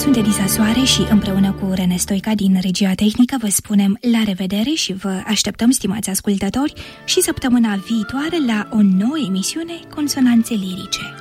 Sunt Elisa Soare și împreună cu Rene Stoica din regia tehnică vă spunem la revedere și vă așteptăm, stimați ascultători, și săptămâna viitoare la o nouă emisiune Consonanțe lirice.